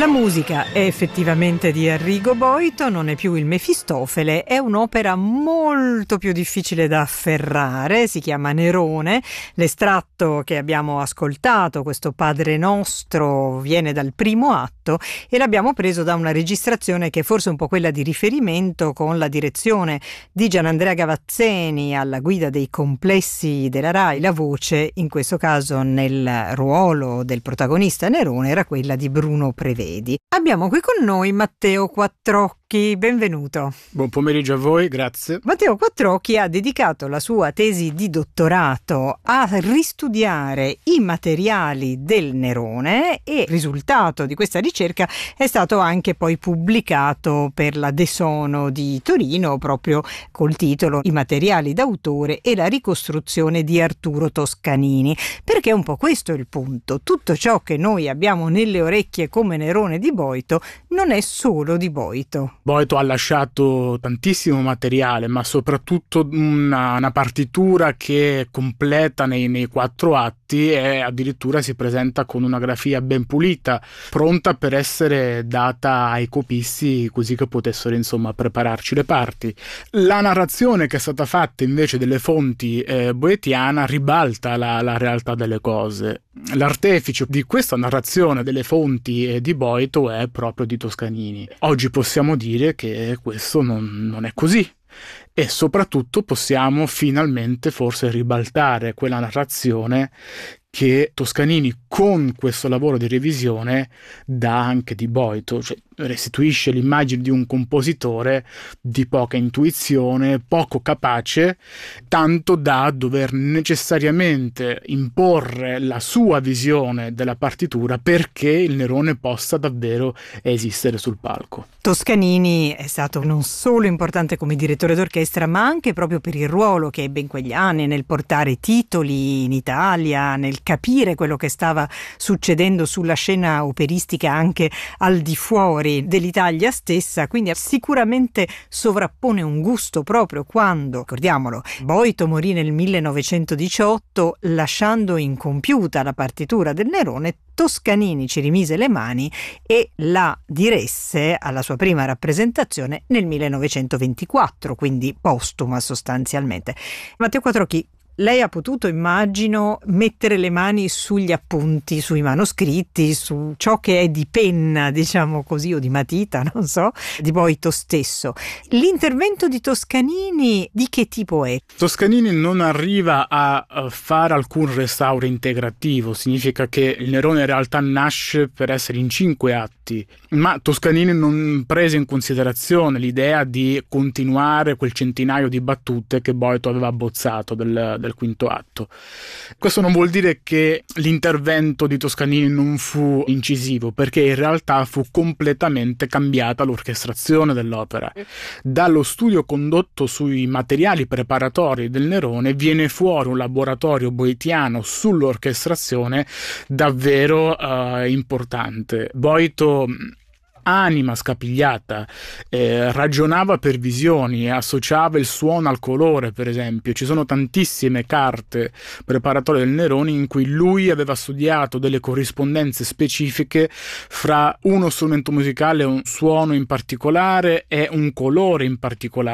La musica è effettivamente di Arrigo Boito, non è più il Mefistofele, è un'opera molto più difficile da afferrare, si chiama Nerone. L'estratto che abbiamo ascoltato, questo Padre Nostro, viene dal primo atto e l'abbiamo preso da una registrazione che è forse un po' quella di riferimento, con la direzione di Gianandrea Gavazzeni alla guida dei complessi della Rai. La voce, in questo caso nel ruolo del protagonista Nerone, era quella di Bruno Prevedi. Abbiamo qui con noi Matteo Quattrocchi, benvenuto. Buon pomeriggio a voi, grazie. Matteo Quattrocchi ha dedicato la sua tesi di dottorato a ristudiare i materiali del Nerone e il risultato di questa ricerca è stato anche poi pubblicato per la De Sono di Torino, proprio col titolo I materiali d'autore e la ricostruzione di Arturo Toscanini, perché un po' questo è il punto: tutto ciò che noi abbiamo nelle orecchie come Nerone di Boito non è solo di Boito. Boito ha lasciato tantissimo materiale, ma soprattutto una partitura che è completa nei 4 atti e addirittura si presenta con una grafia ben pulita, pronta per essere data ai copisti così che potessero prepararci le parti. La narrazione che è stata fatta invece delle fonti boetiana ribalta la realtà delle cose. L'artefice di questa narrazione delle fonti di Boito è proprio di Toscanini. Oggi possiamo dire che questo non è così e soprattutto possiamo finalmente forse ribaltare quella narrazione che Toscanini con questo lavoro di revisione dà anche di Boito, cioè restituisce l'immagine di un compositore di poca intuizione, poco capace, tanto da dover necessariamente imporre la sua visione della partitura perché il Nerone possa davvero esistere sul palco. Toscanini è stato non solo importante come direttore d'orchestra, ma anche proprio per il ruolo che ebbe in quegli anni nel portare titoli in Italia, nel capire quello che stava succedendo sulla scena operistica anche al di fuori dell'Italia stessa, quindi sicuramente sovrappone un gusto proprio quando, ricordiamolo, Boito morì nel 1918 lasciando incompiuta la partitura del Nerone. Toscanini ci rimise le mani e la diresse alla sua prima rappresentazione nel 1924, quindi postuma sostanzialmente. Matteo Quattrocchi, lei ha potuto, immagino, mettere le mani sugli appunti, sui manoscritti, su ciò che è di penna, diciamo così, o di matita, non so, di Boito stesso. L'intervento di Toscanini di che tipo è? Toscanini non arriva a fare alcun restauro integrativo, significa che il Nerone in realtà nasce per essere in 5 atti, ma Toscanini non prese in considerazione l'idea di continuare quel centinaio di battute che Boito aveva abbozzato del quinto atto. Questo non vuol dire che l'intervento di Toscanini non fu incisivo, perché in realtà fu completamente cambiata l'orchestrazione dell'opera. Dallo studio condotto sui materiali preparatori del Nerone viene fuori un laboratorio boitiano sull'orchestrazione davvero importante. Boito, anima scapigliata, ragionava per visioni, associava il suono al colore, per esempio. Ci sono tantissime carte preparatorie del Nerone in cui lui aveva studiato delle corrispondenze specifiche fra uno strumento musicale, un suono in particolare e un colore in particolare.